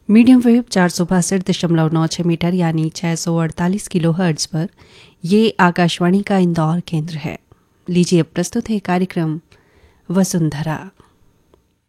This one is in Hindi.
मीडियम वेव 462.96 मीटर यानी 648 किलो हर्ट्ज पर ये आकाशवाणी का इंदौर केंद्र है। लीजिए अब प्रस्तुत है कार्यक्रम वसुंधरा।